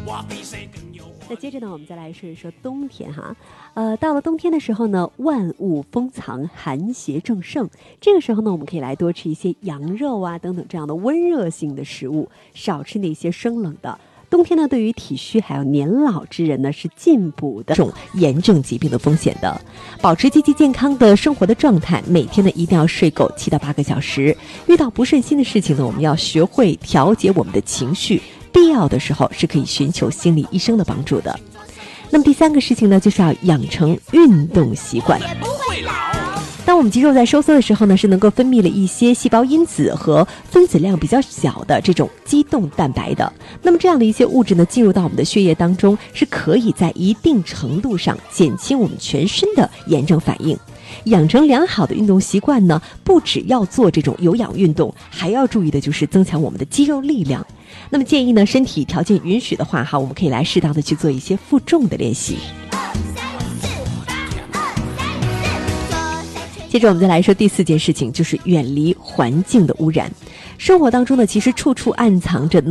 那接着呢，我们再来说一说冬天哈。到了冬天的时候呢，万物封藏，寒邪正盛。这个时候呢，我们可以来多吃一些羊肉啊等等这样的温热性的食物，少吃那些生冷的。冬天呢，对于体虚还有年老之人呢，是进补的这种炎症疾病的风险的。保持积极健康的生活的状态，每天呢一定要睡够7到8个小时。遇到不顺心的事情呢，我们要学会调节我们的情绪。必要的时候是可以寻求心理医生的帮助的。那么第3个事情呢，就是要养成运动习惯。当我们肌肉在收缩的时候呢，是能够分泌了一些细胞因子和分子量比较小的这种肌动蛋白的。那么这样的一些物质呢，进入到我们的血液当中，是可以在一定程度上减轻我们全身的炎症反应。养成良好的运动习惯呢，不只要做这种有氧运动，还要注意的就是增强我们的肌肉力量。那么建议呢，身体条件允许的话哈，我们可以来适当的去做一些负重的练习。接着我们再来说第4件事情，就是远离环境的污染。生活当中呢，其实处处暗藏着